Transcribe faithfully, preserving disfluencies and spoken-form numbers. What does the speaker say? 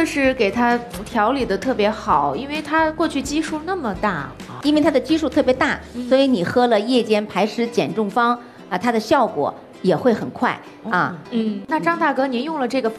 的是给他调理的特别好，因为他过去基数那么大， 因为它的基数特别大， 嗯、 所以你喝了夜间排湿减重方啊，它的效果也会很快啊。 嗯，那张大哥，您用了这个